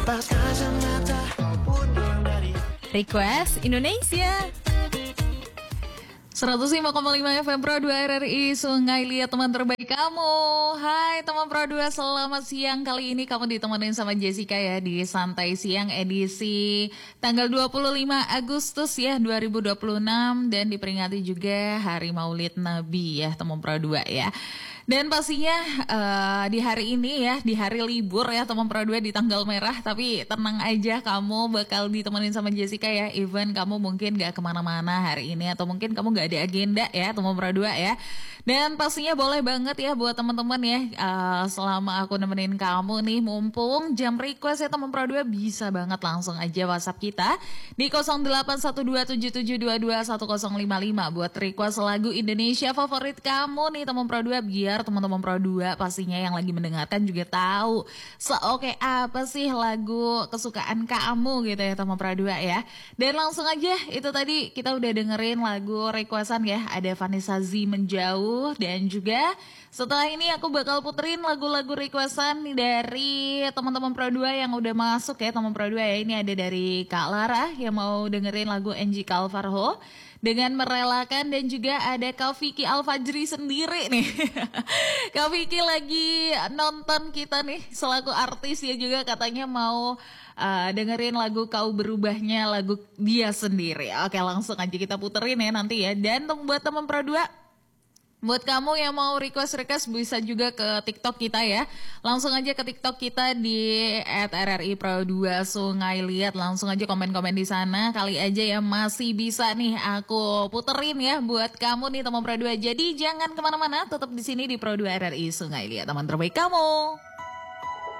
Request Indonesia 105,5 FM Pro 2 RRI Sungai Liat, teman terbaik kamu. Hai teman Pro 2, selamat siang. Kali ini kamu ditemenin sama Jessica ya di Santai Siang edisi tanggal 25 Agustus ya 2026. Dan diperingati juga Hari Maulid Nabi ya teman Pro 2 ya. Dan pastinya di hari ini ya, di hari libur ya teman Pro 2 di tanggal merah. Tapi tenang aja, kamu bakal ditemenin sama Jessica ya. Even kamu mungkin gak kemana-mana hari ini, atau mungkin kamu gak ada agenda ya teman Pro 2 ya. Dan pastinya boleh banget ya buat teman-teman ya, selama aku nemenin kamu nih, mumpung jam request ya teman Pro 2, bisa banget langsung aja WhatsApp kita di 081277221055 buat request lagu Indonesia favorit kamu nih teman Pro 2, biar teman-teman Pro 2 pastinya yang lagi mendengarkan juga tahu seoke apa sih lagu kesukaan kamu gitu ya teman Pro 2 ya. Dan langsung aja, itu tadi kita udah dengerin lagu requestan ya, ada Vanessa Z Menjauh, dan juga setelah ini aku bakal puterin lagu-lagu requestan dari teman-teman Pro 2 yang udah masuk ya teman Pro 2 ya. Ini ada dari Kak Lara yang mau dengerin lagu Angie Calvarho dengan Merelakan, dan juga ada Kak Vicky Alfajri sendiri nih. Kak Vicky lagi nonton kita nih selaku artis ya, juga katanya mau dengerin lagu Kau Berubahnya, lagu dia sendiri. Oke, langsung aja kita puterin ya nanti ya. Dan buat teman Pro 2, buat kamu yang mau request bisa juga ke TikTok kita ya. Langsung aja ke TikTok kita di @RRI Pro 2 Sungai Liat. Langsung aja komen-komen di sana. Kali aja ya masih bisa nih aku puterin ya buat kamu nih teman Pro 2. Jadi jangan kemana-mana, tetap di sini di Pro 2 RRI Sungai Liat, teman terbaik kamu.